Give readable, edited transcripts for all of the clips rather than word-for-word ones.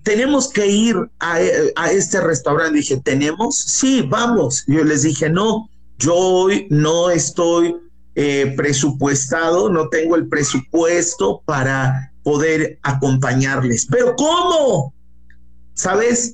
tenemos que ir a este restaurante. Dije, ¿tenemos? Sí, vamos. Yo les dije, no, yo hoy no estoy presupuestado, no tengo el presupuesto para poder acompañarles. ¿Pero cómo? ¿Sabes?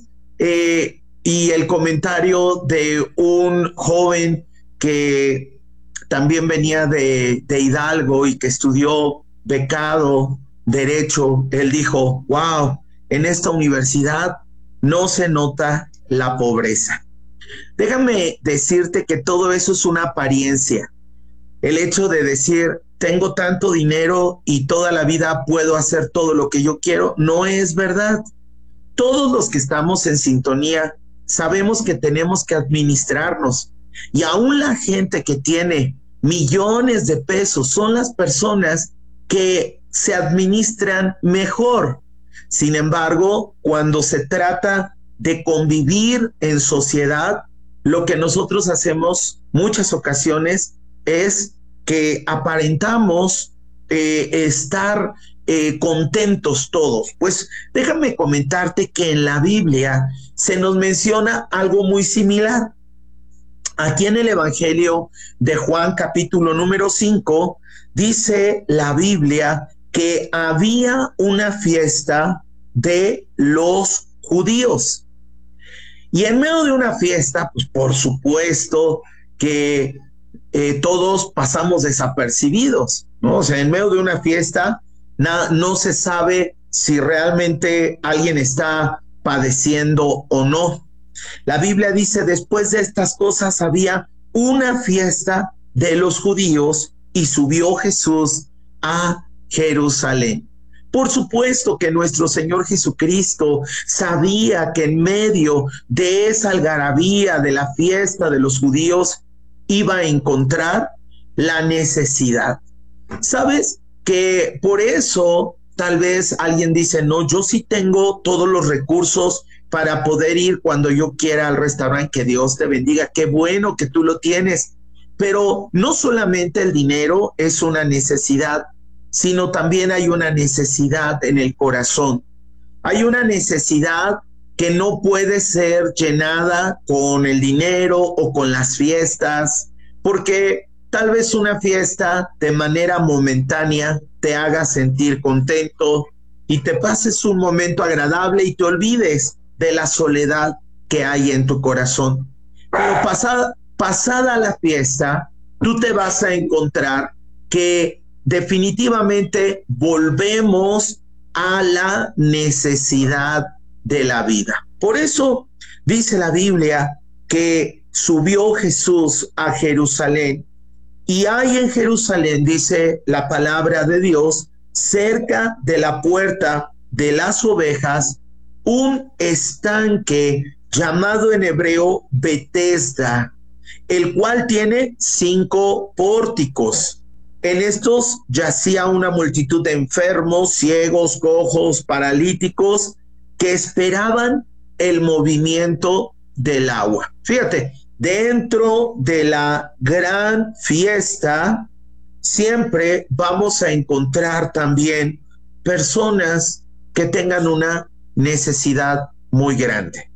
Y el comentario de un joven que también venía de Hidalgo y que estudió becado Derecho, él dijo, wow, en esta universidad no se nota la pobreza. Déjame decirte que todo eso es una apariencia. El hecho de decir, tengo tanto dinero y toda la vida puedo hacer todo lo que yo quiero, no es verdad. Todos los que estamos en sintonía sabemos que tenemos que administrarnos. Y aún la gente que tiene millones de pesos son las personas que se administran mejor. Sin embargo, cuando se trata de convivir en sociedad, lo que nosotros hacemos muchas ocasiones es que aparentamos estar contentos todos. Pues déjame comentarte que en la Biblia se nos menciona algo muy similar. Aquí en el Evangelio de Juan, capítulo número 5, dice la Biblia que había una fiesta de los judíos. Y en medio de una fiesta, pues por supuesto que todos pasamos desapercibidos, ¿no? O sea, en medio de una fiesta no se sabe si realmente alguien está padeciendo o no. La Biblia dice, después de estas cosas había una fiesta de los judíos y subió Jesús a Jerusalén. Por supuesto que nuestro Señor Jesucristo sabía que en medio de esa algarabía de la fiesta de los judíos iba a encontrar la necesidad. ¿Sabes? Que por eso tal vez alguien dice, no, yo sí tengo todos los recursos para poder ir cuando yo quiera al restaurante. Que Dios te bendiga, qué bueno que tú lo tienes, pero no solamente el dinero es una necesidad, sino también hay una necesidad en el corazón. Hay una necesidad que no puede ser llenada con el dinero o con las fiestas, porque tal vez una fiesta de manera momentánea te haga sentir contento y te pases un momento agradable y te olvides de la soledad que hay en tu corazón. Pero pasada la fiesta, tú te vas a encontrar que definitivamente volvemos a la necesidad de la vida. Por eso dice la Biblia que subió Jesús a Jerusalén. Y hay en Jerusalén, dice la palabra de Dios, cerca de la puerta de las ovejas, un estanque llamado en hebreo Betesda, el cual tiene 5 pórticos. En estos yacía una multitud de enfermos, ciegos, cojos, paralíticos, que esperaban el movimiento del agua. Fíjate, dentro de la gran fiesta siempre vamos a encontrar también personas que tengan una necesidad muy grande.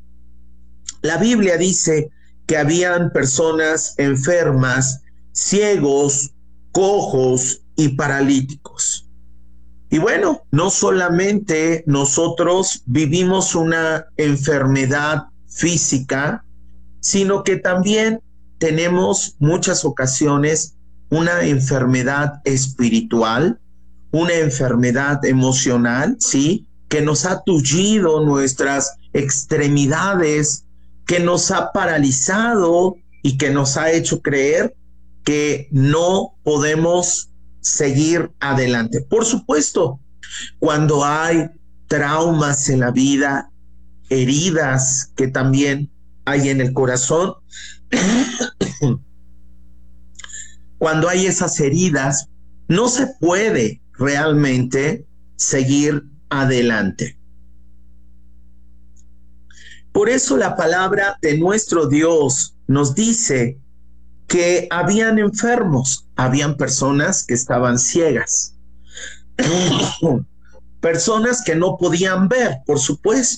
La Biblia dice que habían personas enfermas, ciegos, cojos y paralíticos. Y bueno, no solamente nosotros vivimos una enfermedad física, sino que también tenemos muchas ocasiones una enfermedad espiritual, una enfermedad emocional, ¿sí? Que nos ha tullido nuestras extremidades, que nos ha paralizado y que nos ha hecho creer que no podemos seguir adelante. Por supuesto, cuando hay traumas en la vida, heridas que también hay en el corazón, cuando hay esas heridas, no se puede realmente seguir adelante. Por eso la palabra de nuestro Dios nos dice que habían enfermos, habían personas que estaban ciegas, personas que no podían ver, por supuesto.